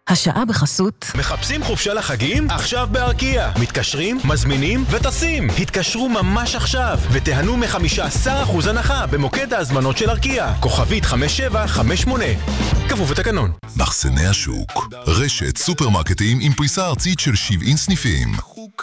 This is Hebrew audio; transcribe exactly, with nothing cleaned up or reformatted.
השעה בחסות. מחפשים חופשה לחגים? עכשיו בארקיע. מתקשרים, מזמינים וטסים. התקשרו ממש עכשיו ותיהנו מ-חמישה עשר אחוז הנחה במוקד ההזמנות של ארקיע. כוכבית חמש שבע חמש שמונה. כפוף לתקנון. מחסני השוק. רשת סופרמרקטים עם פריסה ארצית של שבעים סניפים.